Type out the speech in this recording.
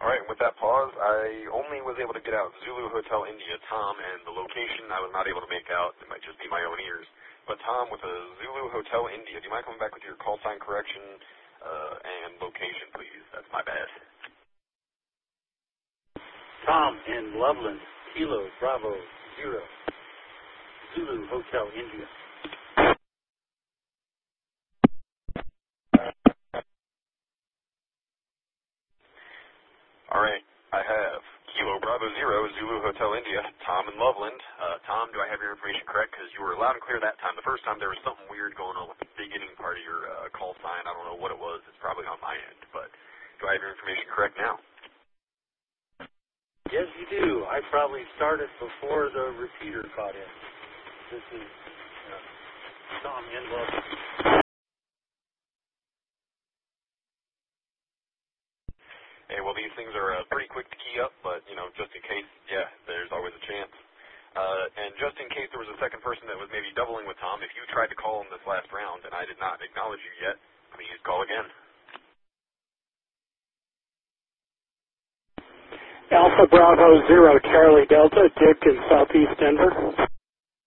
All right, with that pause, I only was able to get out Zulu Hotel India, Tom, and the location I was not able to make out. It might just be my own ears. But Tom, with a Zulu Hotel India, do you mind coming back with your call sign correction and location, please? That's my bad. Tom in Loveland, Kilo Bravo 0, Zulu Hotel India. All right, I have Kilo Bravo 0, Zulu Hotel India, Tom in Loveland. Tom, do I have your information correct? Because you were loud and clear that time. The first time there was something weird going on with the beginning part of your call sign. I don't know what it was. It's probably on my end. But do I have your information correct now? Yes, you do. I probably started before the repeater caught in. This is Tom in Loveland. Hey, well, these things are pretty quick to key up, but, you know, just in case, yeah, there's always a chance. And just in case there was a second person that was maybe doubling with Tom, if you tried to call him this last round and I did not acknowledge you yet, please call again. Alpha Bravo 0, Charlie Delta, Dick in Southeast Denver.